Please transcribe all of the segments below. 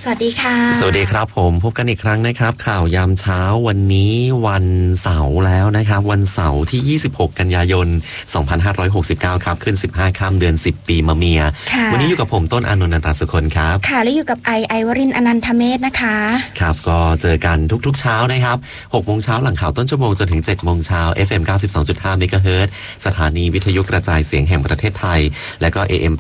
สวัสดีค่ะสวัสดีครับผมพบกันอีกครั้งนะครับข่าวยามเช้าวันนี้วันเสาร์แล้วนะครับวันเสาร์ที่26กันยายน2569ครับขึ้น15ค่ำเดือน10ปีมะเมียวันนี้อยู่กับผมต้นอานนท์ นันตสุคนครับค่ะและอยู่กับไอวรินทร์อนันทเมธนะคะครับก็เจอกันทุกๆเช้านะครับ6 โมงเช้าหลังข่าวต้นชั่วโมงจนถึง7 โมงเช้า FM 92.5 เมกะเฮิรตซ์สถานีวิทยุกระจายเสียงแห่งประเทศไทยและก็ AM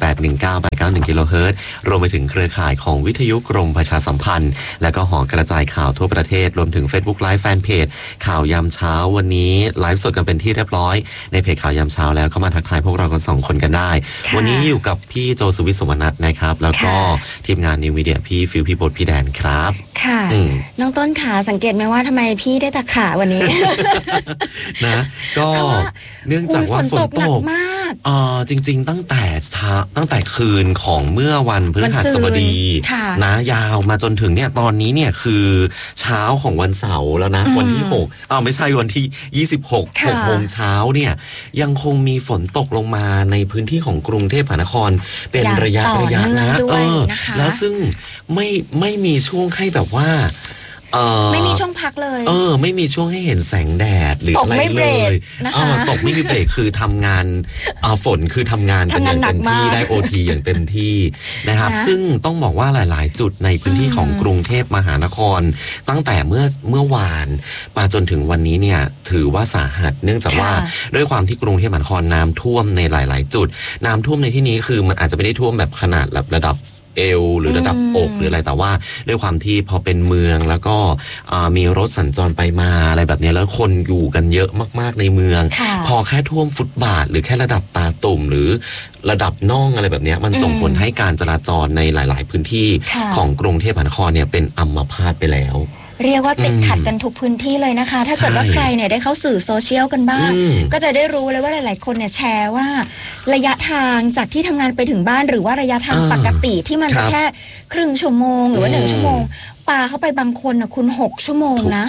819 กิโลเฮิรตซ์รวมไปถึงเครือข่ายของวิทยุกรมประชาสัมพันธ์และก็หอกระจายข่าวทั่วประเทศรวมถึง Facebook Live Fanpage ข่าวยามเช้าวันนี้ไลฟ์สดกันเป็นที่เรียบร้อยในเพจข่าวยามเช้าแล้วเข้ามาทักทายพวกเรากัน2 คนกันได้วันนี้อยู่กับพี่โจสุวิทย์ สมนัสนะครับแล้วก็ทีมงานนิวมีเดียพี่ฟิลพี่บดพี่แดนครับค่ะน้องต้นขาสังเกตไหมว่าทำไมพี่ได้ตะขาวันนี้นะก็เนื่องจากว่าฝนตกหนักมากจริงๆตั้งแต่คืนของเมื่อวันพฤหัสบดีนะยาวมาจนถึงเนี่ยตอนนี้เนี่ยคือเช้าของวันเสาร์แล้วนะวันที่6ไม่ใช่วันที่26 6 โมงเช้าเนี่ยยังคงมีฝนตกลงมาในพื้นที่ของกรุงเทพมหานครเป็นระยะนะแล้วซึ่งไม่มีช่วงให้แบบว่าไม่มีช่วงพักเลยไม่มีช่วงให้เห็นแสงแดดหรืออะไรเลยตกไม่มีเบรกคือทำงานฝนคือทำงานกันอย่างเต็มที่ได้ OT อย่างเต็มที่นะครับซึ่งต้องบอกว่าหลายๆจุดในพื้นที่ของกรุงเทพมหานครตั้งแต่เมื่อวานมาจนถึงวันนี้เนี่ยถือว่าสาหัสเนื่องจากว่าด้วยความที่กรุงเทพมหานครน้ำท่วมในหลายๆจุดน้ำท่วมในที่นี้คือมันอาจจะไม่ได้ท่วมแบบขนาดระดับเอวหรือระดับอกหรืออะไรแต่ว่าด้วยความที่พอเป็นเมืองแล้วก็มีรถสัญจรไปมาอะไรแบบนี้แล้วคนอยู่กันเยอะมากๆในเมืองพอแค่ท่วมฟุตบาทหรือแค่ระดับตาตุ่มหรือระดับน่องอะไรแบบนี้มันส่งผลให้การจราจรในหลายๆพื้นที่ของกรุงเทพมหานครเนี่ยเป็นอัมพาตไปแล้วเรียกว่าติดขัดกันทุกพื้นที่เลยนะคะถ้าเกิดว่าใครเนี่ยได้เข้าสื่อโซเชียลกันบ้างก็จะได้รู้เลยว่าหลายๆคนเนี่ยแชร์ว่าระยะทางจากที่ทำงานไปถึงบ้านหรือว่าระยะทางปกติที่มันจะแค่ครึ่งชั่วโมงหรือว่า1 ชั่วโมงปาเข้าไปบางคนนะคุณ6 ชั่วโมงนะ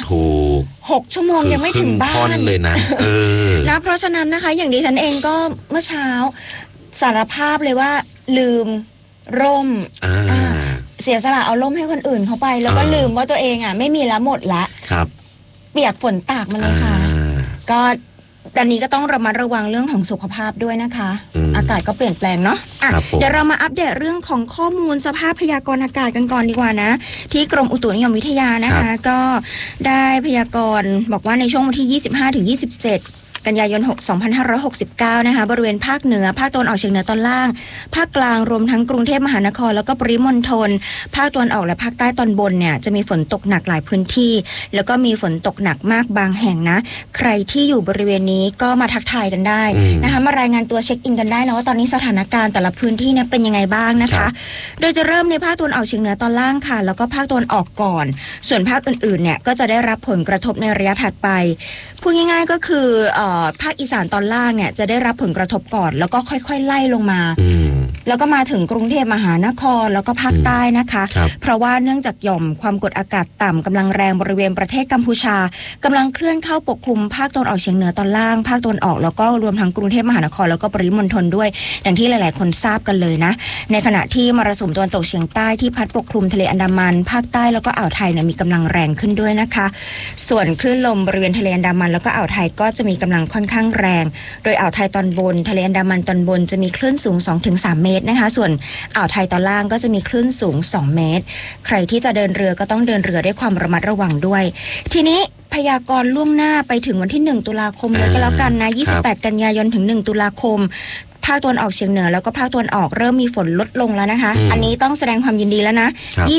6 ชั่วโมงยังไม่ถึงบ้านเลยนะนะเพราะฉะนั้นนะคะอย่างดิฉันเองก็เมื่อเช้าสารภาพเลยว่าลืมร่มเสียสละเอาร่มให้คนอื่นเขาไปแล้วก็ลืมว่าตัวเองไม่มีละหมดละครับเปียกฝนตากมาเลยค่ะก็ตอนนี้ก็ต้องระมัดระวังเรื่องของสุขภาพด้วยนะคะอากาศก็เปลี่ยนแปลงเนาะเดี๋ยวเรามาอัปเดตเรื่องของข้อมูลสภาพพยากรณ์อากาศกันก่อนดีกว่านะที่กรมอุตุนิยมวิทยานะคะก็ได้พยากรณ์บอกว่าในช่วงวันที่25-27กันยายน2569นะคะบริเวณภาคเหนือภาคตะวันออกเฉียงเหนือตอนล่างภาคกลางรวมทั้งกรุงเทพมหานครแล้วก็ปริมณฑลภาคตะวันออกและภาคใต้ตอนบนเนี่ยจะมีฝนตกหนักหลายพื้นที่แล้วก็มีฝนตกหนักมากบางแห่งนะใครที่อยู่บริเวณนี้ก็มาทักทายกันได้นะคะมารายงานตัวเช็คอินกันได้นะว่าตอนนี้สถานการณ์แต่ละพื้นที่เนี่ยเป็นยังไงบ้างนะคะโดยจะเริ่มในภาคตะวันออกเฉียงเหนือตอนล่างค่ะแล้วก็ภาคตะวันออกก่อนส่วนภาคอื่นๆเนี่ยก็จะได้รับผลกระทบในระยะถัดไปพูดง่ายๆก็คือภาคอีสานตอนล่างเนี่ยจะได้รับผลกระทบก่อนแล้วก็ค่อยๆไล่ลงมาแล้วก็มาถึงกรุงเทพมหานครแล้วก็ภาคใต้นะคะเพราะว่าเนื่องจากหย่อมความกดอากาศต่ำกำลังแรงบริเวณประเทศกัมพูชากำลังเคลื่อนเข้าปกคลุมภาคตะวันออกเฉียงเหนือตอนล่างภาคตะวันออกแล้วก็รวมทั้งกรุงเทพมหานครแล้วก็ปริมณฑลด้วยดังที่หลายๆคนทราบกันเลยนะในขณะที่มรสุมตะวันตกเฉียงใต้ที่พัดปกคลุมทะเลอันดามันภาคใต้แล้วก็อ่าวไทยเนี่ยมีกำลังแรงขึ้นด้วยนะคะส่วนคลื่นลมบริเวณทะเลอันดามันแล้วก็อ่าวไทยก็จะมีกำลังค่อนข้างแรงโดยอ่าวไทยตอนบนทะเลอันดามันตอนบนจะมีคลื่นสูง 2-3 เมตรนะคะส่วนอ่าวไทยตอนล่างก็จะมีคลื่นสูง2 เมตรใครที่จะเดินเรือก็ต้องเดินเรือด้วยความระมัดระวังด้วยทีนี้พยากรณ์ล่วงหน้าไปถึงวันที่1 ตุลาคมเลยก็แล้วกันนะ28 กันยายนถึง1 ตุลาคมภาคตะวันออกเฉียงเหนือแล้วก็ภาคตะวันออกเริ่มมีฝนลดลงแล้วนะคะอันนี้ต้องแสดงความยินดีแล้วนะ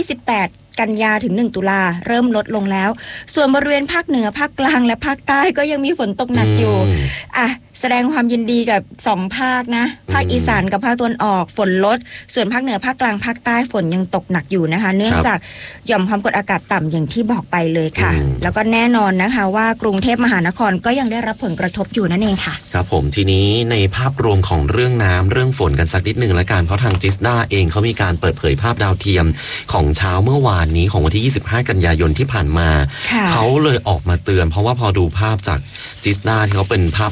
28 กันยาถึง1 ตุลาเริ่มลดลงแล้วส่วนบริเวณภาคเหนือภาคกลางและภาคใต้ก็ยังมีฝนตกหนักอยู่แสดงความยินดีกับ2 ภาคนะภาคอีสานกับภาคตะวันออกฝนลดส่วนภาคเหนือภาคกลางภาคใต้ฝนยังตกหนักอยู่นะคะเนื่องจากหย่อมความกดอากาศต่ำอย่างที่บอกไปเลยค่ะแล้วก็แน่นอนนะคะว่ากรุงเทพมหานครก็ยังได้รับผลกระทบอยู่นั่นเองค่ะครับผมทีนี้ในภาพรวมของเรื่องน้ำเรื่องฝนกันสักนิดนึงละกันเพราะทางจิสดาเองเขามีการเปิดเผยภาพดาวเทียมของเช้าเมื่อวานนี้ของวันที่25 กันยายนที่ผ่านมาเขาเลยออกมาเตือนเพราะว่าพอดูภาพจากจิสดาที่เขาเป็นภาพถ่ายดาวเทียม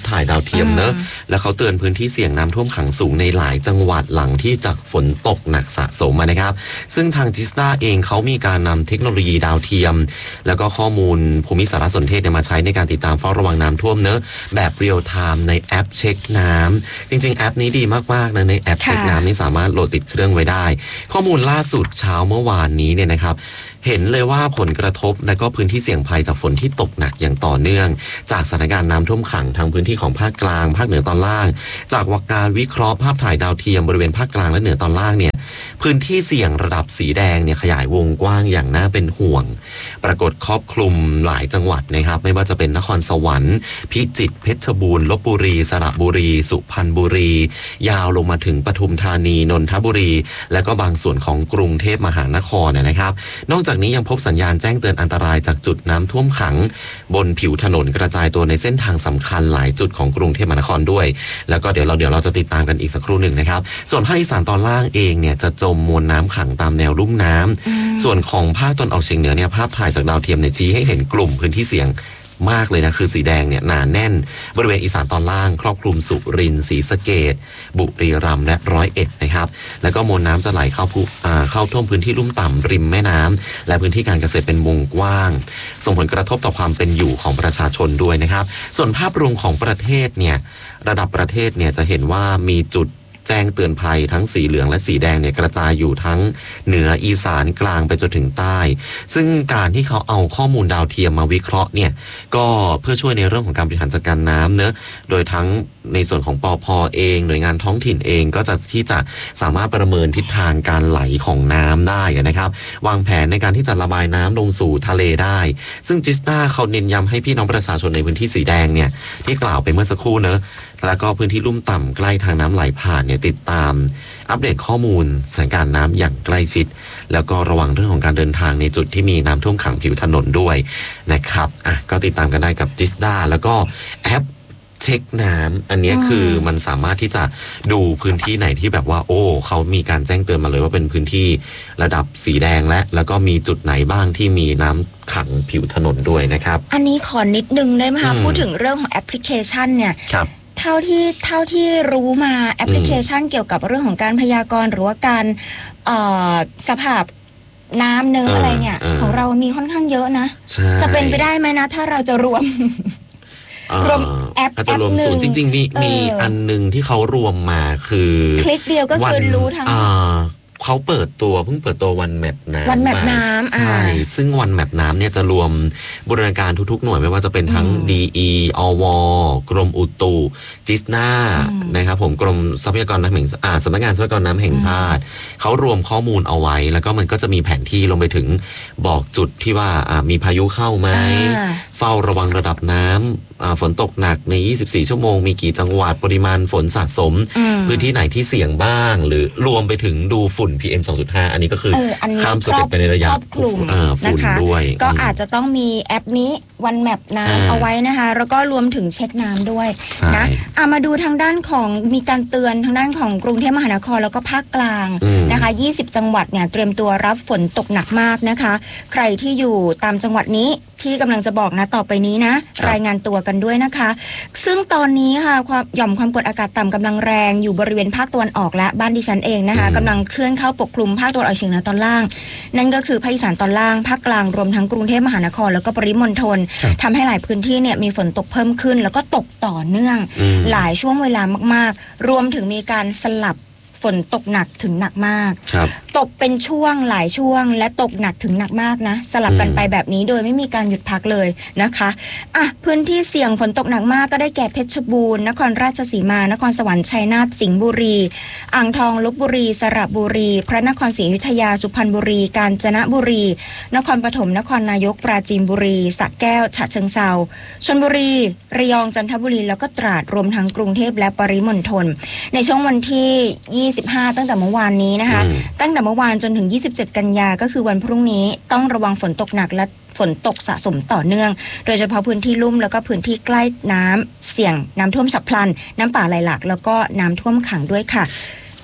ทียมเนอะแล้วเขาเตือนพื้นที่เสี่ยงน้ำท่วมขังสูงในหลายจังหวัดหลังที่จากฝนตกหนักสะสมนะครับซึ่งทางจิสตาเองเขามีการนำเทคโนโลยีดาวเทียมแล้วก็ข้อมูลภูมิสารสนเทศมาใช้ในการติดตามเฝ้าระวังน้ำท่วมเนอะแบบเรียลไทม์ในแอปเช็คน้ำจริงๆแอปนี้ดีมากๆนะในแอปเช็คน้ำนี่สามารถโหลดติดเครื่องไว้ได้ข้อมูลล่าสุดเช้าเมื่อวานนี้เนี่ยนะครับเห็นเลยว่าผลกระทบและก็พื้นที่เสี่ยงภัยจากฝนที่ตกหนักอย่างต่อเนื่องจากสถานการณ์น้ำท่วมขังทางพื้นที่ของภาคกลางภาคเหนือตอนล่างจากการวิเคราะห์ภาพถ่ายดาวเทียมบริเวณภาคกลางและเหนือตอนล่างเนี่ยพื้นที่เสี่ยงระดับสีแดงเนี่ยขยายวงกว้างอย่างน่าเป็นห่วงปรากฏครอบคลุมหลายจังหวัดนะครับไม่ว่าจะเป็นนครสวรรค์พิจิตรเพชรบูรณ์ลพบุรีสระบุรีสุพรรณบุรียาวลงมาถึงปทุมธานีนนทบุรีและก็บางส่วนของกรุงเทพมหานครนะครับนอกจากนี้ยังพบสัญญาณแจ้งเตือนอันตรายจากจุดน้ำท่วมขังบนผิวถนนกระจายตัวในเส้นทางสำคัญหลายจุดของกรุงเทพมหานครด้วยแล้วก็เดี๋ยวเราจะติดตามกันอีกสักครู่หนึ่งนะครับส่วนภาคอีสานตอนล่างเองเนี่ยจะจมมวลน้ำขังตามแนวลุ่มน้ำส่วนของภาคตะวันออกเฉียงเหนือเนี่ยภาพถ่ายจากดาวเทียมเนี่ยชี้ให้เห็นกลุ่มพื้นที่เสี่ยงมากเลยนะคือสีแดงเนี่ยหนาแน่นบริเวณอีสานตอนล่างครอบคลุมสุรินทร์ศรีสะเกษบุรีรัมย์และ101นะครับแล้วก็มวลน้ำจะไหลเข้าท่วมพื้นที่ลุ่มต่ำริมแม่น้ำและพื้นที่การเกษตรเป็นวงกว้างส่งผลกระทบต่อความเป็นอยู่ของประชาชนด้วยนะครับส่วนภาพรวมของประเทศเนี่ยระดับประเทศเนี่ยจะเห็นว่ามีจุดแจ้งเตือนภัยทั้งสีเหลืองและสีแดงเนี่ยกระจายอยู่ทั้งเหนืออีสานกลางไปจนถึงใต้ซึ่งการที่เขาเอาข้อมูลดาวเทียมมาวิเคราะห์เนี่ยก็เพื่อช่วยในเรื่องของการบริหารจัดการน้ำเนอะโดยทั้งในส่วนของปภ.เองหน่วยงานท้องถิ่นเองก็จะที่จะสามารถประเมินทิศทางการไหลของน้ำได้นะครับวางแผนในการที่จะระบายน้ำลงสู่ทะเลได้ซึ่งจิสตาเขาเน้นย้ำให้พี่น้องประชาชนในพื้นที่สีแดงเนี่ยที่กล่าวไปเมื่อสักครู่เนอะแล้วก็พื้นที่ลุ่มต่ำใกล้ทางน้ำไหลผ่านเนี่ยติดตามอัปเดตข้อมูลสถานการณ์น้ำอย่างใกล้ชิดแล้วก็ระวังเรื่องของการเดินทางในจุดที่มีน้ำท่วมขังผิวถนนด้วยนะครับก็ติดตามกันได้กับจิสตาแล้วก็แอปเช็คน้ำอันนี้คือมันสามารถที่จะดูพื้นที่ไหนที่แบบว่าโอ้เขามีการแจ้งเตือนมาเลยว่าเป็นพื้นที่ระดับสีแดงแล้วก็มีจุดไหนบ้างที่มีน้ำขังผิวถนนด้วยนะครับอันนี้ขอนิดนึงได้ไหมคะพูดถึงเรื่องของแอปพลิเคชันเนี่ยเท่าที่รู้มาแอปพลิเคชันเกี่ยวกับเรื่องของการพยากรณ์หรือว่าการสภาพน้ำเนื้ออะไรเนี่ยของเรามีค่อนข้างเยอะนะจะเป็นไปได้ไหมนะถ้าเราจะรวมแอปหนึ่งจริงๆมีอันนึงที่เขารวมมาคือคลิกเดียวก็คือรู้ทั้งเขาเพิ่งเปิดตัววันแมปน้ำวันแมปน้ำใช่ซึ่งวันแมปน้ำเนี่ยจะรวมบูรณาการทุกๆหน่วยไม่ว่าจะเป็นทั้ง DE อวกรมอุตุจิสนานะครับผมกรมทรัพยากรน้ำแห่งสำนักงานทรัพยากรน้ำแห่งชาติเขารวมข้อมูลเอาไว้แล้วก็มันก็จะมีแผนที่ลงไปถึงบอกจุดที่ว่ามีพายุเข้าไหมเฝ้าระวังระดับน้ำฝนตกหนักใน24ชั่วโมงมีกี่จังหวัดปริมาณฝนสะสมพื้นที่ไหนที่เสี่ยงบ้างหรือรวมไปถึงดูฝุ่น PM 2.5 อันนี้ก็คือข้ามสเต็ปไปในระยะฝุ่นด้วยก็อาจจะต้องมีแอปนี้วันแมปน้ำเอาไว้นะคะแล้วก็รวมถึงเช็คน้ำด้วยนะมาดูทางด้านของมีการเตือนทางด้านของกรุงเทพมหานครแล้วก็ภาคกลางนะคะ20จังหวัดเนี่ยเตรียมตัวรับฝนตกหนักมากนะคะใครที่อยู่ตามจังหวัดนี้ที่กำลังจะบอกนะต่อไปนี้นะรายงานตัวกันด้วยนะคะซึ่งตอนนี้ค่ะหย่อมความกดอากาศต่ำกำลังแรงอยู่บริเวณภาคตะวันออกและบ้านดิฉันเองนะคะกำลังเคลื่อนเข้าปกคลุมภาคตะวันออกเฉียงเหนือตอนล่างนั่นก็คือภาคอีสานตอนล่างภาคกลางรวมทั้งกรุงเทพมหานครแล้วก็ปริมณฑลทำให้หลายพื้นที่เนี่ยมีฝนตกเพิ่มขึ้นแล้วก็ตกต่อเนื่องหลายช่วงเวลามากๆรวมถึงมีการสลับฝนตกหนักถึงหนักมากตกเป็นช่วงหลายช่วงและตกหนักถึงหนักมากนะสลับกันไปแบบนี้โดยไม่มีการหยุดพักเลยนะคะพื้นที่เสี่ยงฝนตกหนักมากก็ได้แก่เพชรบูรณ์นครราชสีมานครสวรรค์ชัยนาทสิงห์บุรีอ่างทองลพบุรีสระบุรีพระนครศรีอยุธยาสุพรรณบุรีกาญจนบุรีนครปฐมนครนายกปราจีนบุรีสระแก้วฉะเชิงเทราชลบุรีระยองจันทบุรีแล้วก็ตราดรวมทั้งกรุงเทพและปริมณฑลในช่วงวันที่25ตั้งแต่เมื่อวานนี้นะคะตั้งแต่เมื่อวานจนถึง27กันยาก็คือวันพรุ่งนี้ต้องระวังฝนตกหนักและฝนตกสะสมต่อเนื่องโดยเฉพาะพื้นที่ลุ่มแล้วก็พื้นที่ใกล้น้ำเสี่ยงน้ำท่วมฉับพลันน้ำป่าไหลหลากแล้วก็น้ำท่วมขังด้วยค่ะ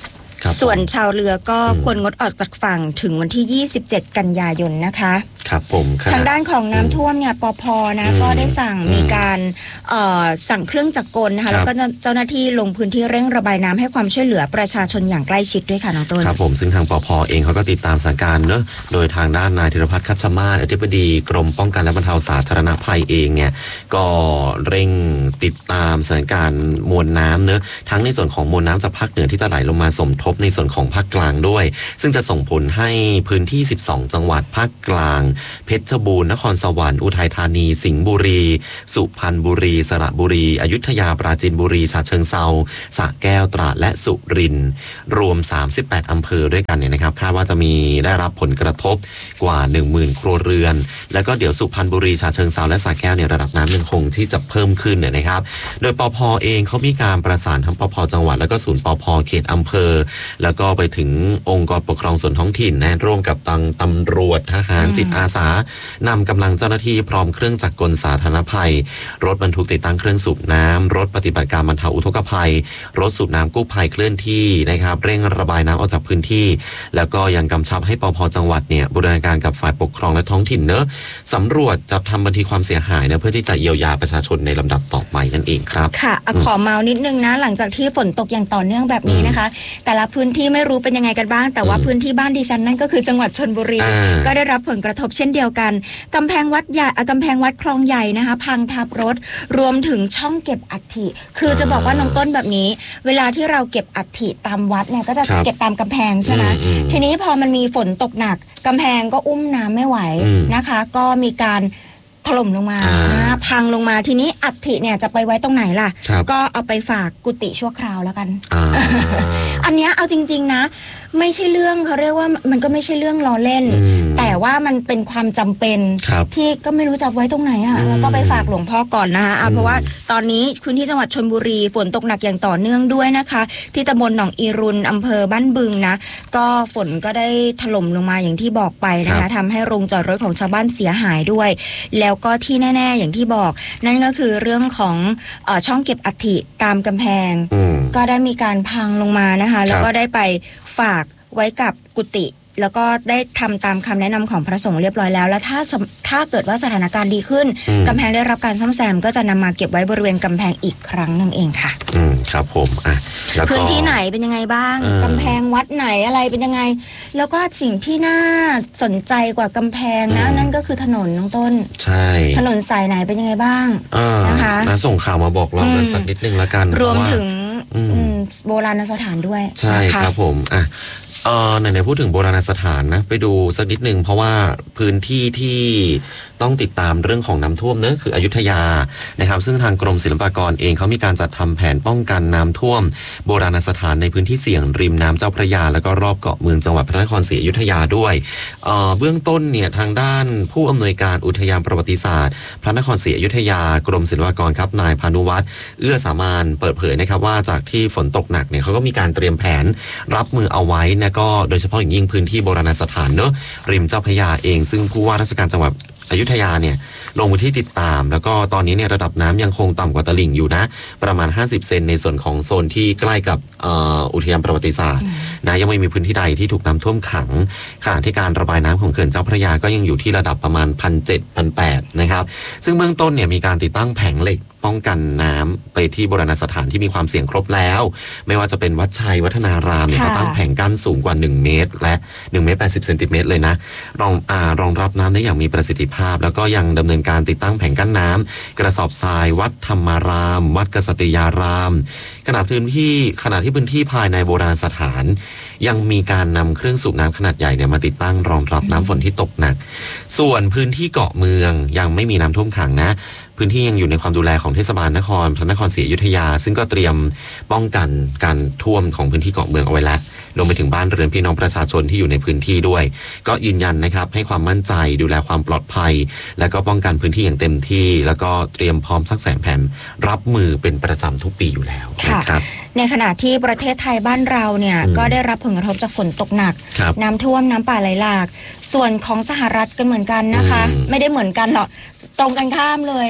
ส่วนชาวเรือก็ควรงดออกจากฝั่งถึงวันที่27กันยายนนะคะครับผมทางด้านของน้ำท่วมเนี่ยปภ.นะก็ได้สั่งมีการสั่งเครื่องจักรกลนะคะแล้วก็เจ้าหน้าที่ลงพื้นที่เร่งระบายน้ำให้ความช่วยเหลือประชาชนอย่างใกล้ชิดด้วยค่ะน้องต้นครับผมซึ่งทางปภ.เองเขาก็ติดตามสถานการณ์เนอะโดยทางด้านนายธีรพัฒน์คัชมาศอธิบดีกรมป้องกันและบรรเทาสาธารณภัยเองเนี่ยก็เร่งติดตามสถานการณ์มวลน้ำเนอะทั้งในส่วนของมวลน้ำจากภาคเหนือที่จะไหลลงมาสมทบในส่วนของภาคกลางด้วยซึ่งจะส่งผลให้พื้นที่12จังหวัดภาคกลางเพชรบูรณ์นครสวรรค์อุทัยธานีสิงห์บุรีสุพรรณบุรีสระบุรีอยุธยาปราจีนบุรีฉะเชิงเทราสระแก้วตราดและสุรินทร์รวม38อำเภอด้วยกันเนี่ยนะครับคาดว่าจะมีได้รับผลกระทบกว่า 10,000 ครัวเรือนแล้วก็เดี๋ยวสุพรรณบุรีฉะเชิงเทราและสระแก้วเนี่ยระดับน้ำยังคงที่จะเพิ่มขึ้นเนี่ยนะครับโดยปภ.เองเขามีการประสานทั้งปภ.จังหวัดแล้วก็ศูนย์ปภ.เขตอำเภอแล้วก็ไปถึงองค์กรปกครองส่วนท้องถิ่นนะร่วมกับตำรวจทหารจิตอาสานำกำลังเจ้าหน้าที่พร้อมเครื่องจักรกลสาธารณภัยรถบรรทุกติดตั้งเครื่องสูบน้ำรถปฏิบัติการบรรเทาอุทกภัยรถสูบน้ำกู้ภัยเคลื่อนที่นะครับเร่งระบายน้ำออกจากพื้นที่แล้วก็ยังกำชับให้ปภ.จังหวัดเนี่ยบูรณาการกับฝ่ายปกครองและท้องถิ่นเนอะสำรวจจับทำบันทึกความเสียหายนะเพื่อที่จะเยียวยาประชาชนในลำดับต่อไปนั่นเองครับค่ะขอเมานิดนึงนะหลังจากที่ฝนตกอย่างต่อเนื่องแบบนี้นะคะแต่ละพื้นที่ไม่รู้เป็นยังไงกันบ้างแต่ว่าพื้นที่บ้านดิฉันนั่นก็คือจังหวัดชลบุรีก็ได้รับผลกระทบเช่นเดียวกันกำแพงวัดใหญ่กำแพงวัดคลองใหญ่นะคะพังทับรถรวมถึงช่องเก็บอัฐิคือจะบอกว่าน้องต้นแบบนี้เวลาที่เราเก็บอัฐิตามวัดเนี่ยก็จะเก็บตามกำแพงใช่ไหมทีนี้พอมันมีฝนตกหนักกำแพงก็อุ้มน้ำไม่ไหวนะคะก็มีการถล่มลงมาพังลงมาทีนี้อัฐิเนี่ยจะไปไว้ตรงไหนล่ะก็เอาไปฝากกุฏิชั่วคราวแล้วกัน อันเนี้ยเอาจริงๆนะไม่ใช่เรื่องเขาเรียกว่ามันก็ไม่ใช่เรื่องล้อเล่นแต่ว่ามันเป็นความจำเป็นที่ก็ไม่รู้จะไว้ตรงไหนอ่ะแล้วก็ไปฝากหลวงพ่อก่อนนะคะเพราะว่าตอนนี้พื้นที่จังหวัดชลบุรีฝนตกหนักอย่างต่อเนื่องด้วยนะคะที่ตำบลหนองอีรุนอำเภอบ้านบึงนะก็ฝนก็ได้ถล่มลงมาอย่างที่บอกไปนะคะทำให้โรงจอดรถของชาวบ้านเสียหายด้วยแล้วก็ที่แน่ๆอย่างที่บอกนั่นก็คือเรื่องของช่องเก็บอัฐิตามกำแพงก็ได้มีการพังลงมานะคะแล้วก็ได้ไปฝากไว้กับกุฏิแล้วก็ได้ทำตามคำแนะนำของพระสงฆ์เรียบร้อยแล้วและถ้าเกิดว่าสถานการณ์ดีขึ้นกำแพงได้รับการซ่อมแซมก็จะนำมาเก็บไว้บริเวณกำแพงอีกครั้งนึงเองค่ะครับผมแล้วพื้นที่ไหนเป็นยังไงบ้างกำแพงวัดไหนอะไรเป็นยังไงแล้วก็สิ่งที่น่าสนใจกว่ากำแพงนะนั่นก็คือถนนน้องต้นใช่ถนนสายไหนเป็นยังไงบ้างนะคะส่งข่าวมาบอกเราสักนิดนึงละกันรวมถึงโบราณสถานด้วยใช่ครับผมไหนๆพูดถึงโบราณสถานนะไปดูสักนิดนึงเพราะว่าพื้นที่ที่ต้องติดตามเรื่องของน้ำท่วมเนอะคืออยุธยานะครับซึ่งทางกรมศิลปากรเองเขามีการจัดทำแผนป้องกันน้ำท่วมโบราณสถานในพื้นที่เสี่ยงริมน้ำเจ้าพระยาแล้วก็รอบเกาะเมืองจังหวัดพระนครศรีอยุธยาด้วยเบื้องต้นเนี่ยทางด้านผู้อำนวยการอุทยานประวัติศาสตร์พระนครศรีอยุธยากรมศิลปากรครับนายพานุวัฒน์เอื้อสามานเปิดเผยนะครับว่าจากที่ฝนตกหนักเนี่ยเขาก็มีการเตรียมแผนรับมือเอาไว้นะก็โดยเฉพาะอย่างยิ่งพื้นที่โบราณสถานเนอะริมเจ้าพระยาเองซึ่งผู้ว่าราชการจังหวัดอยุธยาเนี่ยลงพื้นที่ติดตามแล้วก็ตอนนี้เนี่ยระดับน้ำยังคงต่ำกว่าตลิ่งอยู่นะประมาณ50เซนในส่วนของโซนที่ใกล้กับอุทยานประวัติศาสตร์นะยังไม่มีพื้นที่ใดที่ถูกน้ำท่วมขังขณะที่การระบายน้ำของเขื่อนเจ้าพระยาก็ยังอยู่ที่ระดับประมาณ 1,700-1,800 นะครับซึ่งเบื้องต้นเนี่ยมีการติดตั้งแผงเหล็กป้องกันน้ำไปที่โบราณสถานที่มีความเสี่ยงครบแล้วไม่ว่าจะเป็นวัดชัยวัฒนารามเนี่ยก็ตั้งแผงกั้นสูงกว่า1เมตรและ1เมตร80เซนติเมตรเลยนะรองรับน้ำได้อย่างมีประสิทธิภาพแล้วก็ยังดำเนินการติดตั้งแผงกั้นน้ำกระสอบทรายวัดธรรมารามวัดกษัตริยารามขณะที่พื้นที่ภายในโบราณสถานยังมีการนำเครื่องสูบน้ำขนาดใหญ่เนี่ยมาติดตั้งรองรับน้ำฝนที่ตกหนักส่วนพื้นที่เกาะเมืองยังไม่มีน้ำท่วมขังนะพื้นที่ยังอยู่ในความดูแลของเทศบาลพระนครศรีอยุธยาซึ่งก็เตรียมป้องกันการท่วมของพื้นที่เกาะเมืองเอาไว้แล้วรวมไปถึงบ้านเรือนพี่น้องประชาชนที่อยู่ในพื้นที่ด้วยก็ยืนยันนะครับให้ความมั่นใจดูแลความปลอดภัยและก็ป้องกันพื้นที่อย่างเต็มที่แล้วก็เตรียมพร้อมซักแสนแผ่นรับมือเป็นประจำทุกปีอยู่แล้วนะครับในขณะที่ประเทศไทยบ้านเราเนี่ยก็ได้รับผลกระทบจากฝนตกหนักน้ำท่วมน้ำป่าไหลหลากส่วนของสหรัฐกันเหมือนกันนะคะไม่ได้เหมือนกันหรอกตรงกันข้ามเลย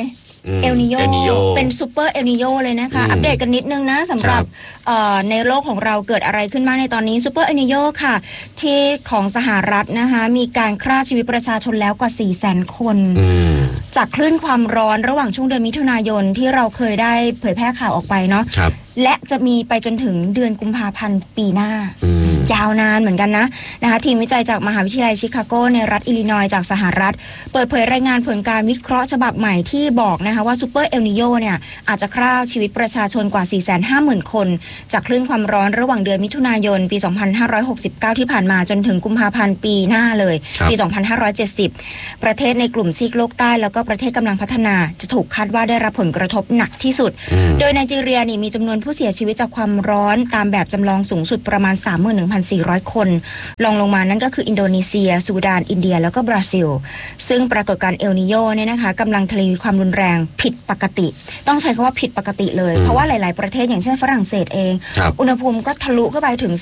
เอลนิโยเป็นซูเปอร์เอลนิโยเลยนะคะอัปเดตกันนิดนึงนะสำหรับในโลกของเราเกิดอะไรขึ้นมาในตอนนี้ซูเปอร์เอลนิโยค่ะที่ของสหรัฐนะคะมีการฆ่าชีวิตประชาชนแล้วกว่า 400,000 คนจากคลื่นความร้อนระหว่างช่วงเดือนมิถุนายนที่เราเคยได้เผยแพร่ข่าวออกไปเนาะและจะมีไปจนถึงเดือนกุมภาพันธ์ปีหน้ายาวนานเหมือนกันนะคะทีมวิจัยจากมหาวิทยาลัยชิคาโกในรัฐอิลลินอยส์จากสหรัฐเปิดเผยรายงานผลการวิเคราะห์ฉบับใหม่ที่บอกนะคะว่าซูเปอร์เอลนิโยเนี่ยอาจจะฆ่าชีวิตประชาชนกว่า 450,000 คนจากคลื่นความร้อนระหว่างเดือนมิถุนายนปี 2569 ที่ผ่านมาจนถึงกุมภาพันธ์ปีหน้าเลยปี 2570 ประเทศในกลุ่มซีกโลกใต้แล้วก็ประเทศกำลังพัฒนาจะถูกคาดว่าได้รับผลกระทบหนักที่สุดโดยไนจีเรียนี่มีจำนวนผู้เสียชีวิตจากความร้อนตามแบบจำลองสูงสุดประมาณ 31,400 คนรองลงมานั่นก็คืออินโดนีเซียซูดานอินเดียแล้วก็บราซิลซึ่งปรากฏการณ์เอลนิโยเนี่ยนะคะกำลังทวีความรุนแรงผิดปกติต้องใช้คำว่าผิดปกติเลยเพราะว่าหลายๆประเทศอย่างเช่นฝรั่งเศสเองอุณหภูมิก็ทะลุเข้าไปถึง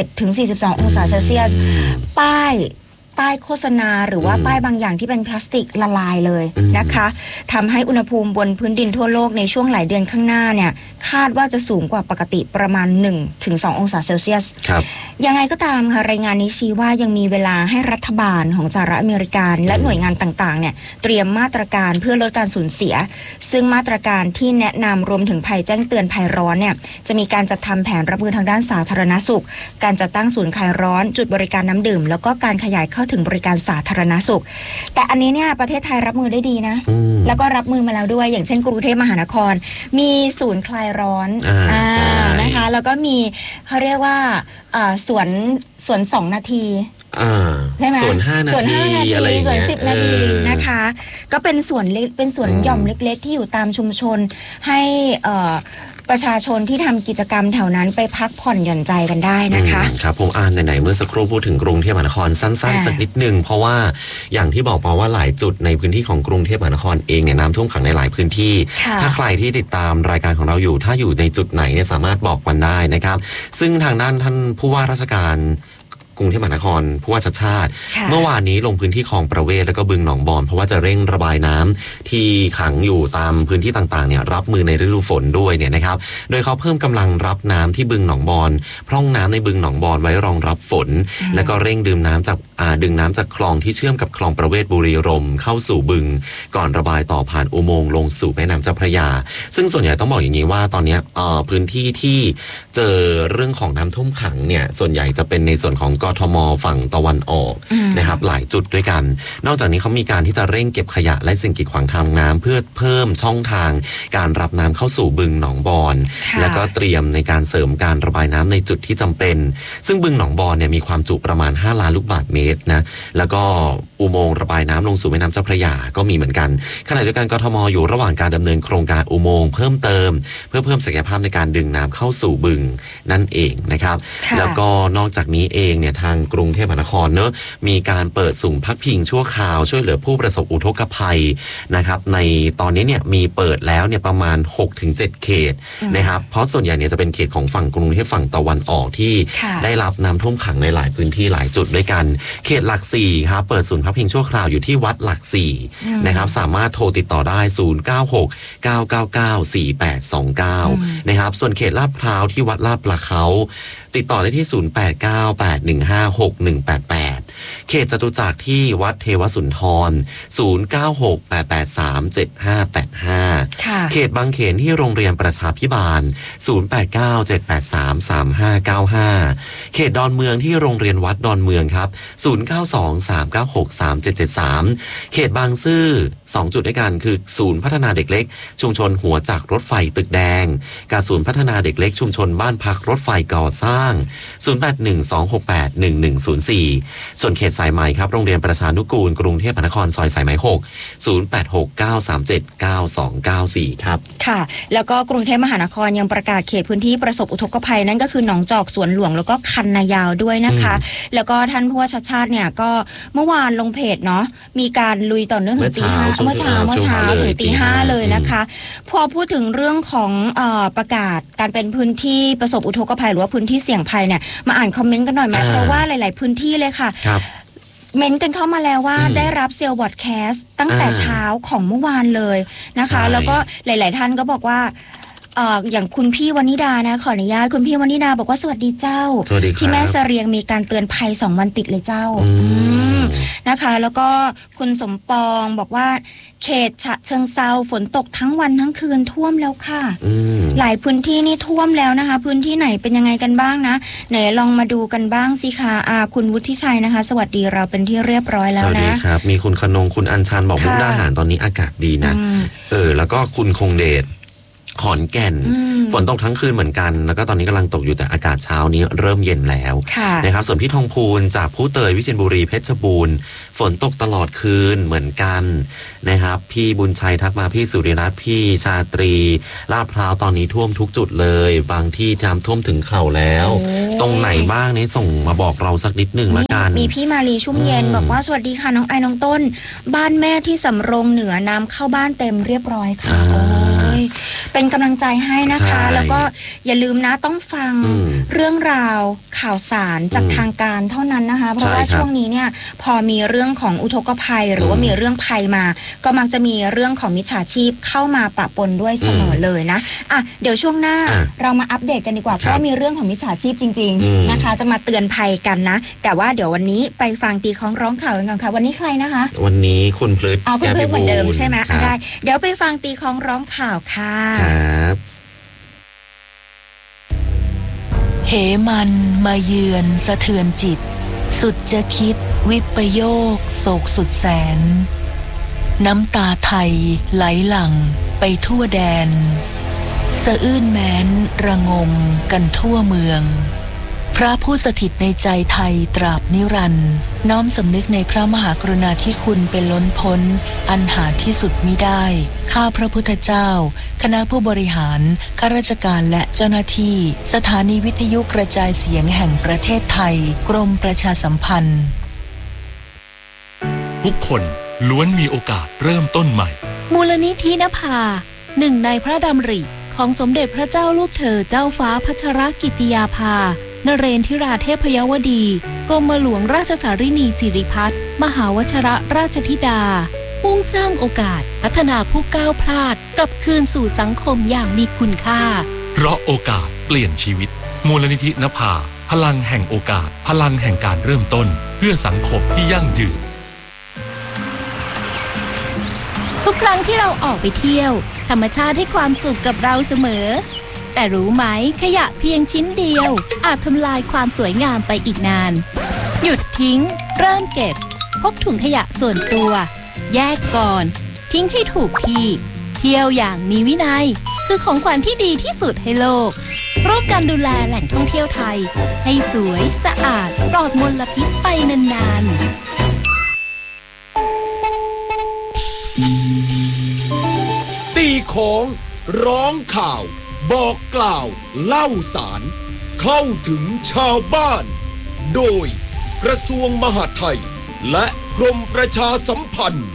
41-42 องศาเซลเซียสป้ายโฆษณาหรือว่าป้ายบางอย่างที่เป็นพลาสติกละลายเลยนะคะทำให้อุณหภูมิบนพื้นดินทั่วโลกในช่วงหลายเดือนข้างหน้าเนี่ยคาดว่าจะสูงกว่าปกติประมาณ 1-2 องศาเซลเซียสยังไงก็ตามค่ะรายงานนี้ชี้ว่ายังมีเวลาให้รัฐบาลของสหรัฐอเมริกาและหน่วยงานต่างๆเนี่ยเตรียมมาตรการเพื่อลดการสูญเสียซึ่งมาตรการที่แนะนำรวมถึงภัยแจ้งเตือนภัยร้อนเนี่ยจะมีการจัดทำแผนรับมือทางด้านสาธารณสุขการจัดตั้งศูนย์คลายร้อนจุดบริการน้ำดื่มแล้วก็การขยายเข้าถึงบริการสาธารณสุขแต่อันนี้เนี่ยประเทศไทยรับมือได้ดีนะแล้วก็รับมือมาแล้วด้วยอย่างเช่นกรุงเทพมหานครมีศูนย์คลายร้อนนะคะแล้วก็มีเขาเรียกว่าสวน2 นาทีใช่ไหมส่วน5 นาทีอะไรส่วน10 นาทีนะคะก็เป็นส่วนเล็กเป็นส่วนหย่อมเล็กๆที่อยู่ตามชุมชนให้ประชาชนที่ทำกิจกรรมแถวนั้นไปพักผ่อนหย่อนใจกันได้นะคะครับผมไหนๆเมื่อสักครู่พูดถึงกรุงเทพมหานครสั้นๆสักนิดนึงเพราะว่าอย่างที่บอกไปว่าหลายจุดในพื้นที่ของกรุงเทพมหานครเองเนี่ยน้ำท่วมขังในหลายพื้นที่ถ้าใครที่ติดตามรายการของเราอยู่ถ้าอยู่ในจุดไหนเนี่ยสามารถบอกกันได้นะครับซึ่งทางด้านท่านผู้ว่าราชการกรุงเทพมหานครผู้ว่าชัชชาติเมื่อวานนี้ลงพื้นที่คลองประเวศแล้วก็บึงหนองบอนเพราะว่าจะเร่งระบายน้ำที่ขังอยู่ตามพื้นที่ต่างๆเนี่ยรับมือในฤดูฝนด้วยเนี่ยนะครับโดยเขาเพิ่มกำลังรับน้ำที่บึงหนองบอนพร่องน้ำในบึงหนองบอนไว้รองรับฝนแล้วก็เร่งดึงน้ำจากคลองที่เชื่อมกับคลองประเวศบุรีรมย์เข้าสู่บึงก่อนระบายต่อผ่านอุโมงค์ลงสู่แม่น้ำเจ้าพระยาซึ่งส่วนใหญ่ต้องบอกอย่างนี้ว่าตอนนี้พื้นที่ที่เจอเรื่องของน้ำท่วมขังเนี่ยส่วนใหญ่จะเป็นในส่วนของกทมฝั่งตะวันออกนะครับหลายจุดด้วยกันนอกจากนี้เขามีการที่จะเร่งเก็บขยะและสิ่งกีดขวางทางน้ำเพื่อเพิ่มช่องทางการรับน้ำเข้าสู่บึงหนองบอนแล้วก็เตรียมในการเสริมการระบายน้ำในจุดที่จำเป็นซึ่งบึงหนองบอนเนี่ยมีความจุประมาณ5 ล้านลูกบาศก์เมตรนะแล้วก็อุโมงค์ระบายน้ำลงสู่แม่น้ำเจ้าพระยาก็มีเหมือนกันขณะเดียวกันกทมอยู่ระหว่างการดำเนินโครงการอุโมงค์เพิ่มเติมเพื่อเพิ่มศักยภาพในการดึงน้ำเข้าสู่บึงนั่นเองนะครับแล้วก็นอกจากนี้เองเนี่ยทางกรุงเทพมหานครเนอะมีการเปิดศูนย์พักพิงชั่วคราวช่วยเหลือผู้ประสบอุทกภัยนะครับในตอนนี้เนี่ยมีเปิดแล้วเนี่ยประมาณ 6-7 เขตนะครับเพราะส่วนใหญ่เนี่ยจะเป็นเขตของฝั่งกรุงเทพฝั่งตะวันออกที่ได้รับน้ำท่วมขังในหลายพื้นที่หลายจุดด้วยกันเขตหลัก4ครับเปิดศูนย์พักพิงชั่วคราวอยู่ที่วัดหลัก4นะครับสามารถโทรติดต่อได้096-999-4829นะครับส่วนเขตลาดพร้าวที่วัดลาดปลาเขาติดต่อได้ที่0898156188เขตจตุจักรที่วัดเทวสุนทร0968837585เขตบางเขนที่โรงเรียนประชาภิบาล0897833595เขตดอนเมืองที่โรงเรียนวัดดอนเมืองครับ0923963773เขตบางซื่อ2จุดด้วยกันคือศูนย์พัฒนาเด็กเล็กชุมชนหัวจากรถไฟตึกแดงกับศูนย์พัฒนาเด็กเล็กชุมชนบ้านพักรถไฟก่อสร้าง0812681104ส่วนเขตสายไหมครับโรงเรียนประชานุกูลกรุงเทพมหานครซอยสายไหม6 0869379294ครับค่ะแล้วก็กรุงเทพมหานครยังประกาศเขตพื้นที่ประสบอุทกภัยนั่นก็คือหนองจอกสวนหลวงแล้วก็คันนายาวด้วยนะคะแล้วก็ท่านผู้ว่าชัชชาติเนี่ยก็เมื่อวานลงเพจเนาะมีการลุยต่อเนื่องถึงตี 5เมื่อเช้าถึงตี 5เลยนะคะพอพูดถึงเรื่องของประกาศการเป็นพื้นที่ประสบอุทกภัยหรือว่าพื้นที่เสี่ยงภัยเนี่ยมาอ่านคอมเมนต์กันหน่อยไหมเพราะว่าหลายๆพื้นที่เลยค่ะเม้นกันเข้ามาแล้วว่าได้รับเซลล์บอดแคสต์ตั้งแต่เช้าของเมื่อวานเลยนะคะแล้วก็หลายๆท่านก็บอกว่าอย่างคุณพี่วนิดานะขออนุญาตคุณพี่วนิดาบอกว่าสวัสดีเจ้าที่แม่เสรียงมีการเตือนภัย2 วันติดเลยเจ้านะคะแล้วก็คุณสมปองบอกว่าเขตฉะเชิงเทราฝนตกทั้งวันทั้งคืนท่วมแล้วค่ะหลายพื้นที่นี่ท่วมแล้วนะคะพื้นที่ไหนเป็นยังไงกันบ้างนะไหนลองมาดูกันบ้างสิคะคุณวุฒิชัยนะคะสวัสดีเราเป็นที่เรียบร้อยแล้วนะสวัสดีครับมีคุณขนงคุณอัญชันบอกมุกดาหารตอนนี้อากาศดีนะแล้วก็คุณคงเดชขอนแก่นฝนตกทั้งคืนเหมือนกันแล้วก็ตอนนี้กำลังตกอยู่แต่อากาศเช้านี้เริ่มเย็นแล้วนะครับส่วนพี่ทองพูนจากผู้เตยวิเชียรบุรีเพชรบูรณ์ฝนตกตลอดคืนเหมือนกันนะครับพี่บุญชัยทักมาพี่สุริรัตน์พี่ชาตรีลาดพร้าวตอนนี้ท่วมทุกจุดเลยบางที่น้ำท่วมถึงเข่าแล้วตรงไหนบ้างนี่ส่งมาบอกเราสักนิดนึงละกันมีพี่มาลีชุ่มเย็นบอกว่าสวัสดีค่ะน้องไอน้องต้นบ้านแม่ที่สำโรงเหนือน้ำเข้าบ้านเต็มเรียบร้อยค่ะเป็นกำลังใจให้นะคะแล้วก็อย่าลืมนะต้องฟังเรื่องราวข่าวสารจากทางการเท่านั้นนะคะเพราะว่าช่วงนี้เนี่ยพอมีเรื่องของอุทกภัยหรือว่ามีเรื่องภัยมาก็มักจะมีเรื่องของมิจฉาชีพเข้ามาปะปนด้วยเสมอเลยนะเดี๋ยวช่วงหน้าเรามาอัปเดตกันดีกว่าเพราะมีเรื่องของมิจฉาชีพจริงๆนะคะจะมาเตือนภัยกันนะแต่ว่าเดี๋ยววันนี้ไปฟังตีคล้องร้องข่าวกันก่อนค่ะวันนี้ใครนะคะวันนี้คุณพลึกคุณพลึกเหมือนเดิมใช่ไหมได้เดี๋ยวไปฟังตีคล้องร้องข่าวค่ะเหมันมาเยือนสะเทือนจิตสุดจะคิดวิปโยคโศกสุดแสนน้ำตาไทยไหลหลั่งไปทั่วแดนสะอื้นแม้นระงมกันทั่วเมืองพระผู้สถิตในใจไทยตราบนิรันดร์น้อมสำนึกในพระมหากรุณาธิคุณเป็นล้นพ้นอันหาที่สุดมิได้ข้าพระพุทธเจ้าคณะผู้บริหารข้าราชการและเจ้าหน้าที่สถานีวิทยุกระจายเสียงแห่งประเทศไทยกรมประชาสัมพันธ์ทุกคนล้วนมีโอกาสเริ่มต้นใหม่มูลนิธินภาหนึ่งในพระดำริของสมเด็จพระเจ้าลูกเธอเจ้าฟ้าพัชรกิติยาภานเรนทิราเทพยวดีกรมหลวงราชสารินีสิริพัฒน์มหาวชรราชธิดามุ่งสร้างโอกาสพัฒนาผู้ก้าวพลาดกลับคืนสู่สังคมอย่างมีคุณค่าเพราะโอกาสเปลี่ยนชีวิตมูลนิธินภาพลังแห่งโอกาสพลังแห่งการเริ่มต้นเพื่อสังคมที่ยั่งยืนทุกครั้งที่เราออกไปเที่ยวธรรมชาติให้ความสุขกับเราเสมอแต่รู้ไหมขยะเพียงชิ้นเดียวอาจทำลายความสวยงามไปอีกนานหยุดทิ้งเริ่มเก็บพกถุงขยะส่วนตัวแยกก่อนทิ้งให้ถูกที่เที่ยวอย่างมีวินัยคือของขวัญที่ดีที่สุดให้โลกร่วมกันดูแลแหล่งท่องเที่ยวไทยให้สวยสะอาดปลอดมลพิษไปนานๆตีของร้องข่าวบอกกล่าวเล่าสารเข้าถึงชาวบ้านโดยกระทรวงมหาดไทยและกรมประชาสัมพันธ์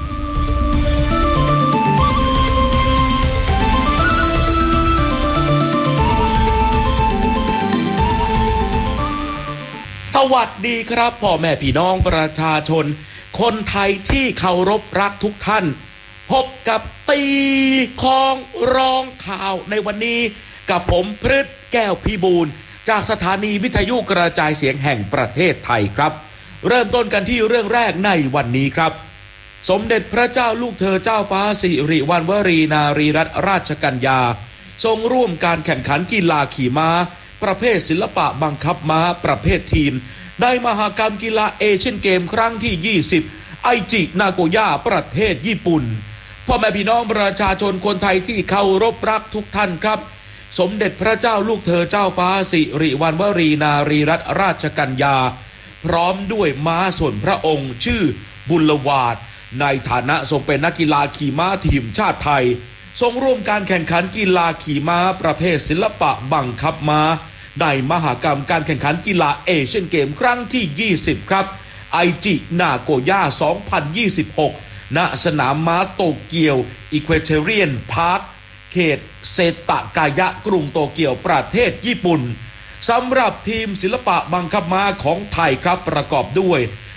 สวัสดีครับพ่อแม่พี่น้องประชาชนคนไทยที่เคารพรักทุกท่านพบกับตีของร้องข่าวในวันนี้กับผมพฤทธิ์แก้วพิบูลจากสถานีวิทยุกระจายเสียงแห่งประเทศไทยครับเริ่มต้นกันที่เรื่องแรกในวันนี้ครับสมเด็จพระเจ้าลูกเธอเจ้าฟ้าสิริวัณวรีนารีรัตนราชกัญญาทรงร่วมการแข่งขันกีฬาขี่ม้าประเภทศิลปะบังคับม้าประเภททีมในมหกรรมกีฬาเอเชียนเกมครั้งที่20ไอจินาโกย่าประเทศญี่ปุ่นพ่อแม่พี่น้องประชาชนคนไทยที่เคารพรักทุกท่านครับสมเด็จพระเจ้าลูกเธอเจ้าฟ้าสิริวัณวรีนารีรัตนราชกัญญาพร้อมด้วยม้าส่วนพระองค์ชื่อบุลวาดในฐานะทรงเป็นนักกีฬาขี่ม้าทีมชาติไทยทรงร่วมการแข่งขันกีฬาขี่ม้าประเภทศิลปะบังคับม้าในมหกรรมการแข่งขันกีฬาเอเชียนเกมครั้งที่20ครับไอจินาโกย่า2026ณสนามม้าโตเกียวอีควอเทเรียนพาร์คเขตเซตะกายะกรุงโตเกียวประเทศญี่ปุ่นสำหรับทีมศิลปะบังคับม้าของไทยครับประกอบด้วย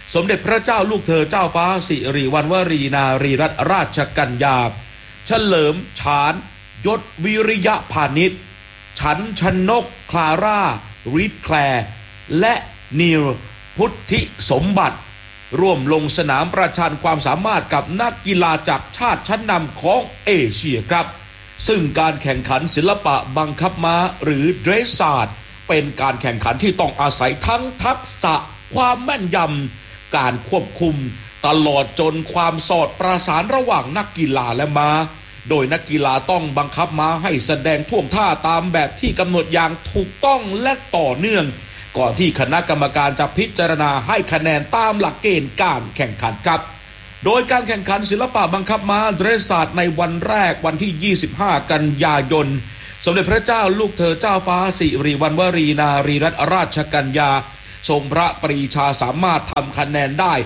สมเด็จพระเจ้าลูกเธอเจ้าฟ้าสิริวัณวรีนารีรัตนราชกัญญาเฉลิมฉานยศวิริยะพานิชฉันชนกคลาร่ารีดแคลร์และนีลพุทธิสมบัติร่วมลงสนามประชันความสามารถกับนักกีฬาจากชาติชั้นนำของเอเชียครับซึ่งการแข่งขันศิลปะบังคับม้าหรือเดรสซาร์ดเป็นการแข่งขันที่ต้องอาศัยทั้งทักษะความแม่นยำการควบคุมตลอดจนความสอดประสานระหว่างนักกีฬาและม้าโดยนักกีฬาต้องบังคับม้าให้แสดงท่วงท่าตามแบบที่กำหนดอย่างถูกต้องและต่อเนื่องก่อนที่คณะกรรมการจะพิจารณาให้คะแนนตามหลักเกณฑ์การแข่งขันครับโดยการแข่งขันศิลปะบังคับม้าเดรสซาร์ดในวันแรกวันที่25กันยายนสมเด็จพระเจ้าลูกเธอเจ้าฟ้าสิริวัณวรีนารีรัตนราชกัญญาทรงพระปรีชาสามารถทำคะแนนได้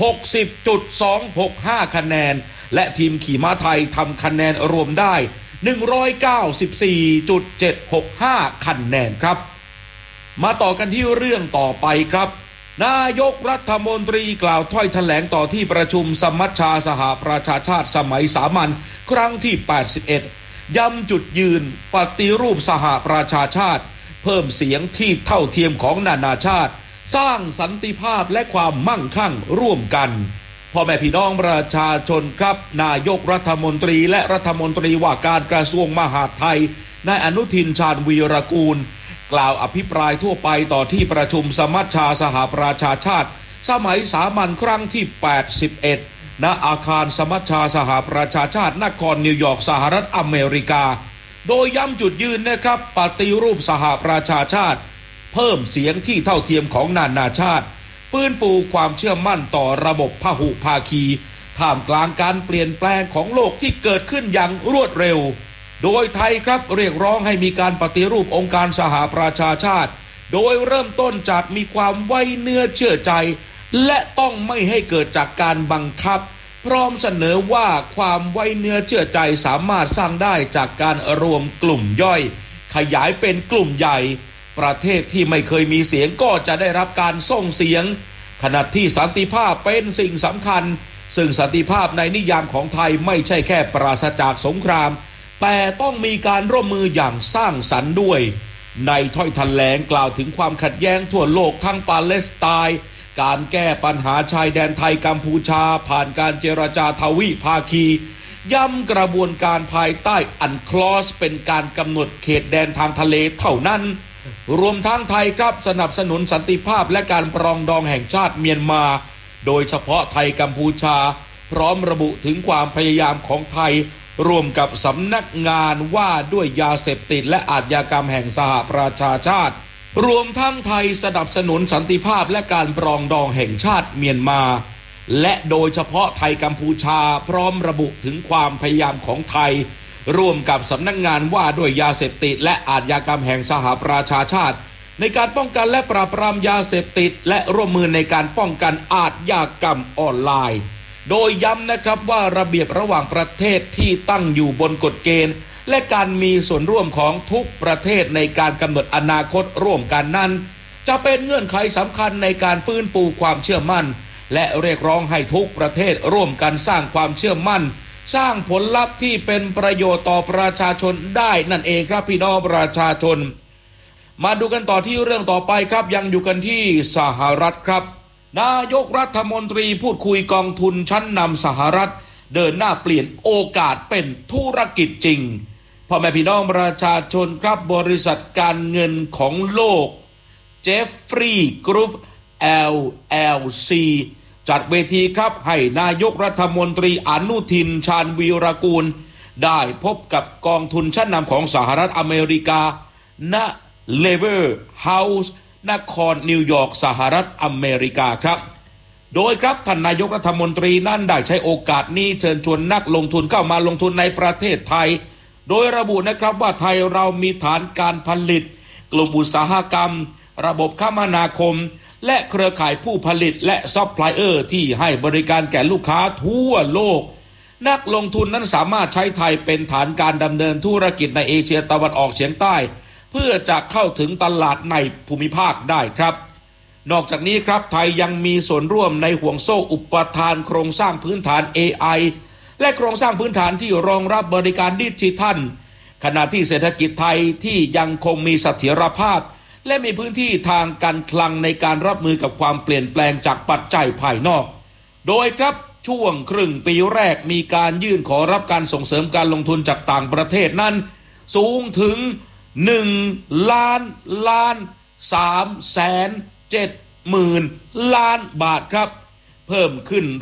60.265 คะแนนและทีมขี่ม้าไทยทำคะแนนรวมได้ 194.765 คะแนนครับมาต่อกันที่เรื่องต่อไปครับนายกรัฐมนตรีกล่าวถ้อยแถลงต่อที่ประชุมสมัชชาสหประชาชาติสมัยสามัญครั้งที่81ย้ำจุดยืนปฏิรูปสหประชาชาติเพิ่มเสียงที่เท่าเทียมของนานาชาติสร้างสันติภาพและความมั่งคั่งร่วมกันพ่อแม่พี่น้องประชาชนครับนายกรัฐมนตรีและรัฐมนตรีว่าการกระทรวงมหาดไทยนายอนุทินชาญวีรกูลกล่าวอภิปรายทั่วไปต่อที่ประชุมสมัชชาสหประชาชาติสมัยสามัญครั้งที่81ณอาคารสมัชชาสหประชาชาตินครนิวยอร์กสหรัฐอเมริกาโดยย้ำจุดยืนนะครับปฏิรูปสหประชาชาติเพิ่มเสียงที่เท่าเทียมของนานาชาติฟื้นฟูความเชื่อมั่นต่อระบบพหุภาคีท่ามกลางการเปลี่ยนแปลงของโลกที่เกิดขึ้นอย่างรวดเร็วโดยไทยครับเรียกร้องให้มีการปฏิรูปองค์การสหประชาชาติโดยเริ่มต้นจากมีความไว้เนื้อเชื่อใจและต้องไม่ให้เกิดจากการบังคับพร้อมเสนอว่าความไว้เนื้อเชื่อใจสามารถสร้างได้จากการรวมกลุ่มย่อยขยายเป็นกลุ่มใหญ่ประเทศที่ไม่เคยมีเสียงก็จะได้รับการส่งเสียงขณะที่สันติภาพเป็นสิ่งสำคัญซึ่งสันติภาพในนิยามของไทยไม่ใช่แค่ปราศจากสงครามแต่ต้องมีการร่วมมืออย่างสร้างสรรค์ด้วยในถ้อยแถลงกล่าวถึงความขัดแย้งทั่วโลกทั้งปาเลสไตน์การแก้ปัญหาชายแดนไทยกัมพูชาผ่านการเจรจาทวิภาคีย้ำกระบวนการภายใต้อันคลอสเป็นการกำหนดเขตแดนทางทะเลเท่านั้นรวมทั้งไทยครับสนับสนุนสันติภาพและการปรองดองแห่งชาติเมียนมาโดยเฉพาะไทยกัมพูชาพร้อมระบุถึงความพยายามของไทยร่วมกับสำนักงานว่าด้วยยาเสพติดและอาชญากรรมแห่งสหประชาชาติรวมทั้งไทยสนับสนุนสันติภาพและการปรองดองแห่งชาติเมียนมาและโดยเฉพาะไทยกัมพูชาพร้อมระบุถึงความพยายามของไทยร่วมกับสำนักงานว่าด้วยยาเสพติดและอาชญากรรมแห่งสหประชาชาติในการป้องกันและปราบปรามยาเสพติดและร่วมมือในการป้องกันอาชญากรรมออนไลน์โดยย้ำนะครับว่าระเบียบระหว่างประเทศที่ตั้งอยู่บนกฎเกณฑ์และการมีส่วนร่วมของทุกประเทศในการกำหนดอนาคตร่วมกันนั้นจะเป็นเงื่อนไขสำคัญในการฟื้นฟูความเชื่อมั่นและเรียกร้องให้ทุกประเทศร่วมกันสร้างความเชื่อมั่นสร้างผลลัพธ์ที่เป็นประโยชน์ต่อประชาชนได้นั่นเองครับพี่น้องประชาชนมาดูกันต่อที่เรื่องต่อไปครับยังอยู่กันที่สหรัฐครับนายกรัฐมนตรีพูดคุยกองทุนชั้นนำสหรัฐเดินหน้าเปลี่ยนโอกาสเป็นธุรกิจจริงพ่อแม่พี่น้องประชาชนครับบริษัทการเงินของโลกเจฟฟรีย์กรุ๊ป LLC จัดเวทีครับให้นายกรัฐมนตรีอนุทินชาญวีรกูลได้พบกับกองทุนชั้นนำของสหรัฐอเมริกาณเลเวอร์เฮาส์นครนิวยอร์กสหรัฐอเมริกาครับโดยครับท่านนายกรัฐมนตรีนั่นได้ใช้โอกาสนี้เชิญชวนนักลงทุนเข้ามาลงทุนในประเทศไทยโดยระบุนะครับว่าไทยเรามีฐานการผลิตกลุ่มอุตสาหกรรมระบบคมนาคมและเครือข่ายผู้ผลิตและซัพพลายเออร์ที่ให้บริการแก่ลูกค้าทั่วโลกนักลงทุนนั้นสามารถใช้ไทยเป็นฐานการดำเนินธุรกิจในเอเชียตะวันออกเฉียงใต้เพื่อจะเข้าถึงตลาดในภูมิภาคได้ครับนอกจากนี้ครับไทยยังมีส่วนร่วมในห่วงโซ่อุปทานโครงสร้างพื้นฐาน AI และโครงสร้างพื้นฐานที่รองรับบริการดิจิทัลขณะที่เศรษฐกิจไทยที่ยังคงมีเสถียรภาพและมีพื้นที่ทางการคลังในการรับมือกับความเปลี่ยนแปลงจากปัจจัยภายนอกโดยครับช่วงครึ่งปีแรกมีการยื่นขอรับการส่งเสริมการลงทุนจากต่างประเทศนั้นสูงถึง1 ล้าน370,000 ล้านบาทครับเพิ่มขึ้น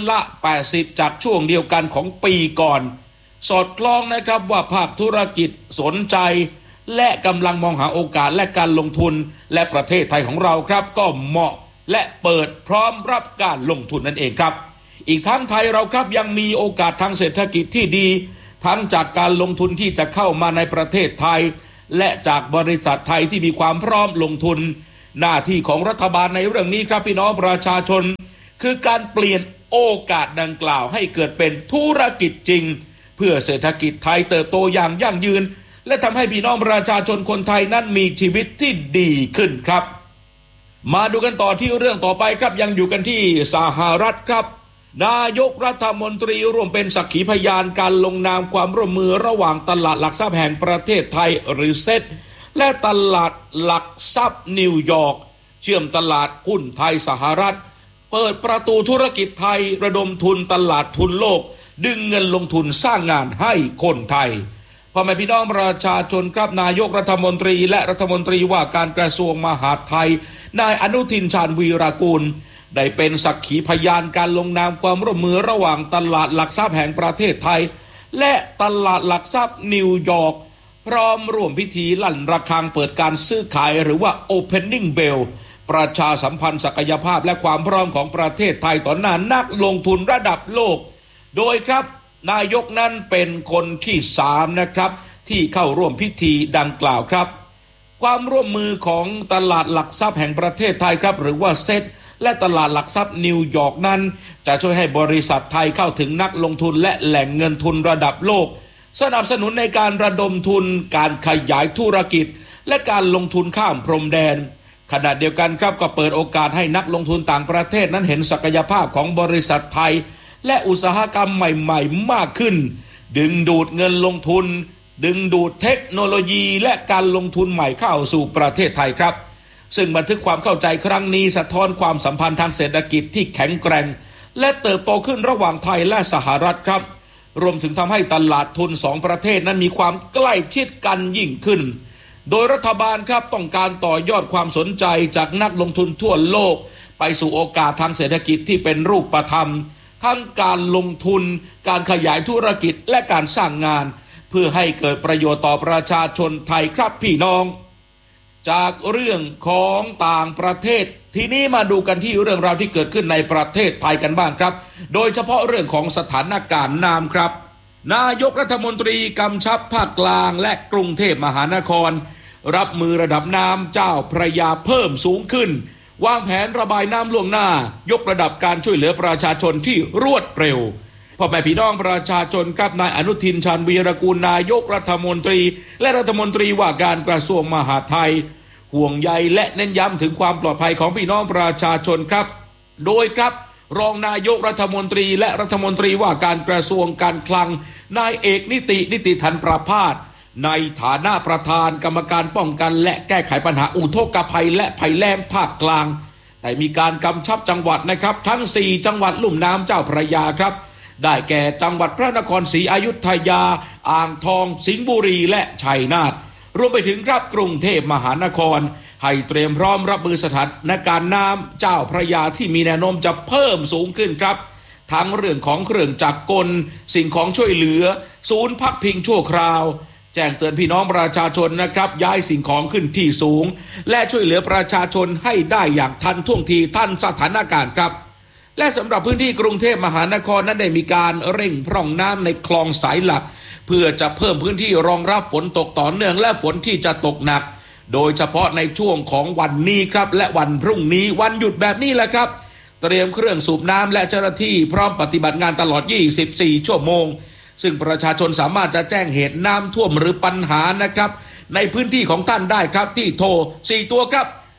80%จากช่วงเดียวกันของปีก่อนสอดคล้องนะครับว่าภาคธุรกิจสนใจและกำลังมองหาโอกาสและการลงทุนและประเทศไทยของเราครับก็เหมาะและเปิดพร้อมรับการลงทุนนั่นเองครับอีกทั้งไทยเราครับยังมีโอกาสทางเศรษฐกิจที่ดีทั้งจากการลงทุนที่จะเข้ามาในประเทศไทยและจากบริษัทไทยที่มีความพร้อมลงทุนหน้าที่ของรัฐบาลในเรื่องนี้ครับพี่น้องประชาชนคือการเปลี่ยนโอกาสดังกล่าวให้เกิดเป็นธุรกิจจริงเพื่อเศรษฐกิจไทยเติบโตอย่างยั่งยืนและทำให้พี่น้องประชาชนคนไทยนั้นมีชีวิตที่ดีขึ้นครับมาดูกันต่อที่เรื่องต่อไปครับยังอยู่กันที่สหรัฐครับนายกรัฐมนตรีร่วมเป็นสักขีพยานการลงนามความร่วมมือระหว่างตลาดหลักทรัพย์แห่งประเทศไทยหรือเซ็ตและตลาดหลักทรัพย์นิวยอร์กเชื่อมตลาดหุ้นไทยสหรัฐเปิดประตูธุรกิจไทยระดมทุนตลาดทุนโลกดึงเงินลงทุนสร้างงานให้คนไทยพ่อแม่พี่น้องประชาชนครับนายกรัฐมนตรีและรัฐมนตรีว่าการกระทรวงมหาดไทยนายอนุทินชาญวีรกูลได้เป็นสักขีพยานการลงนามความร่วมมือระหว่างตลาดหลักทรัพย์แห่งประเทศไทยและตลาดหลักทรัพย์นิวยอร์กพร้อมร่วมพิธีลั่นระฆังเปิดการซื้อขายหรือว่า Opening Bell ประชาสัมพันธ์ศักยภาพและความพร้อมของประเทศไทยต่อหน้านักลงทุนระดับโลกโดยครับนายกนั้นเป็นคนที่3นะครับที่เข้าร่วมพิธีดังกล่าวครับความร่วมมือของตลาดหลักทรัพย์แห่งประเทศไทยครับหรือว่าเซ็ตและตลาดหลักทรัพย์นิวยอร์กนั้นจะช่วยให้บริษัทไทยเข้าถึงนักลงทุนและแหล่งเงินทุนระดับโลกสนับสนุนในการระดมทุนการขยายธุรกิจและการลงทุนข้ามพรมแดนขณะเดียวกันครับก็เปิดโอกาสให้นักลงทุนต่างประเทศนั้นเห็นศักยภาพของบริษัทไทยและอุตสาหกรรมใหม่ๆมากขึ้นดึงดูดเงินลงทุนดึงดูดเทคโนโลยีและการลงทุนใหม่เข้าสู่ประเทศไทยครับซึ่งบันทึกความเข้าใจครั้งนี้สะท้อนความสัมพันธ์ทางเศรษฐกิจที่แข็งแกร่งและเติบโตขึ้นระหว่างไทยและสหรัฐครับรวมถึงทำให้ตลาดทุน2ประเทศนั้นมีความใกล้ชิดกันยิ่งขึ้นโดยรัฐบาลครับต้องการต่อยอดความสนใจจากนักลงทุนทั่วโลกไปสู่โอกาสทางเศรษฐกิจที่เป็นรูปธรรมทั้งการลงทุนการขยายธุรกิจและการสร้างงานเพื่อให้เกิดประโยชน์ต่อประชาชนไทยครับพี่น้องจากเรื่องของต่างประเทศทีนี้มาดูกันที่เรื่องราวที่เกิดขึ้นในประเทศไทยกันบ้างครับโดยเฉพาะเรื่องของสถานการณ์น้ำครับนายกรัฐมนตรีกำชับภาคกลางและกรุงเทพมหานครรับมือระดับน้ำเจ้าพระยาเพิ่มสูงขึ้นวางแผนระบายน้ำล่วงหน้ายกระดับการช่วยเหลือประชาชนที่รวดเร็วพ่อแม่พี่น้องประชาชนครับนายอนุทินชาญวีรกูลนายกรัฐมนตรีและรัฐมนตรีว่าการกระทรวงมหาดไทยห่วงใยและเน้นย้ำถึงความปลอดภัยของพี่น้องประชาชนครับโดยครับรองนายกรัฐมนตรีและรัฐมนตรีว่าการกระทรวงการคลังนายเอกนิติธันประภาสในฐานะประธานกรรมการป้องกันและแก้ไขปัญหาอุทกภัยและภัยแล้งภาคกลางได้มีการกำชับจังหวัดนะครับทั้ง4จังหวัดลุ่มน้ำเจ้าพระยาครับได้แก่จังหวัดพระนครศรีอยุธยาอ่างทองสิงห์บุรีและชัยนาทรวมไปถึงครับกรุงเทพมหานครให้เตรียมพร้อมรับมือสถานการณ์น้ำเจ้าพระยาที่มีแนวโน้มจะเพิ่มสูงขึ้นครับทั้งเรื่องของเครื่องจักรกลสิ่งของช่วยเหลือศูนย์พักพิงชั่วคราวแจ้งเตือนพี่น้องประชาชนนะครับย้ายสิ่งของขึ้นที่สูงและช่วยเหลือประชาชนให้ได้อย่างทันท่วงทีทันสถานการณ์ครับและสำหรับพื้นที่กรุงเทพมหานครนั้นได้มีการเร่งพร่องน้ำในคลองสายหลักเพื่อจะเพิ่มพื้นที่รองรับฝนตกต่อเนื่องและฝนที่จะตกหนักโดยเฉพาะในช่วงของวันนี้ครับและวันพรุ่งนี้วันหยุดแบบนี้แหละครับเตรียมเครื่องสูบน้ำและเจ้าหน้าที่พร้อมปฏิบัติงานตลอด24ชั่วโมงซึ่งประชาชนสามารถจะแจ้งเหตุน้ำท่วมหรือปัญหานะครับในพื้นที่ของท่านได้ครับที่โทร4ตัวครับ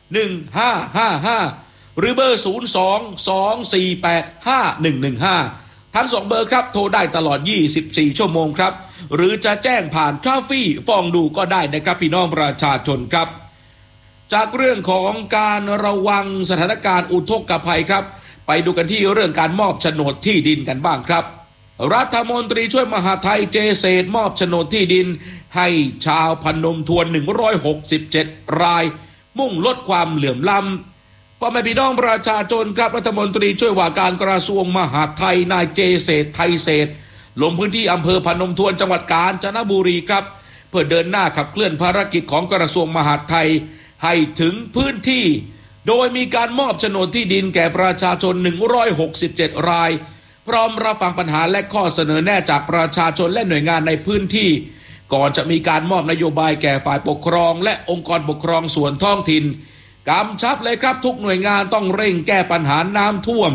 1555หรือเบอร์02-248-5115ทั้ง2เบอร์ครับโทรได้ตลอด24ชั่วโมงครับหรือจะแจ้งผ่านทราฟฟี่ฟองดูก็ได้นะครับพี่น้องประชาชนครับจากเรื่องของการระวังสถานการณ์อุทกภัยครับไปดูกันที่เรื่องการมอบโฉนดที่ดินกันบ้างครับรัฐมนตรีช่วยมหาดไทยเจเศษมอบโฉนดที่ดินให้ชาวพนมทวน167รายมุ่งลดความเหลื่อมล้ำพ่อแม่พี่น้องประชาชนครับรัฐมนตรีช่วยว่าการกระทรวงมหาดไทยนายเจเศษไทยเศษลงพื้นที่อำเภอพนมทวนจังหวัดกาญจนบุรีครับเพื่อเดินหน้าขับเคลื่อนภารกิจของกระทรวงมหาดไทยให้ถึงพื้นที่โดยมีการมอบโฉนดที่ดินแก่ประชาชน167รายพร้อมรับฟังปัญหาและข้อเสนอแนะจากประชาชนและหน่วยงานในพื้นที่ก่อนจะมีการมอบนโยบายแก่ฝ่ายปกครองและองค์กรปกครองส่วนท้องถิ่นกำชับเลยครับทุกหน่วยงานต้องเร่งแก้ปัญหาน้ำท่วม